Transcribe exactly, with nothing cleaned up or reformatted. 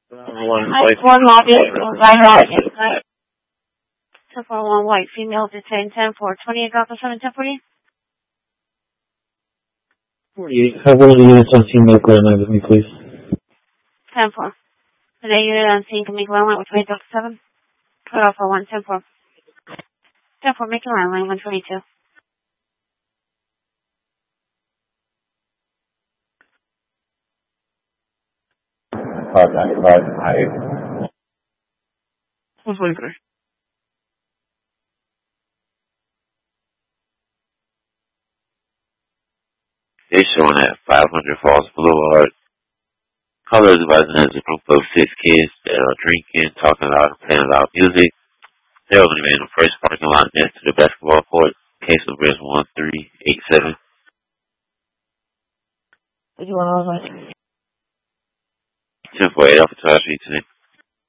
One white. One lobby. Right, right. ten four one white female detained ten four twenty-eight Alpha seven ten forty. forty-eight. Have one of the units on scene make line with me, please. ten four. Today unit on scene can make line line with twenty Delta seven. Cut off for one ten four. ten four making line line one twenty-two. Five nine five five. one twenty-three. They're showing at five hundred Falls Boulevard. Colors advising as a group of six kids that are drinking, talking loud, and playing loud music. They're only in the first parking lot next to the basketball court. Case number is one three eight seven. What do you want to know? ten four eight Alpha twelve Street today.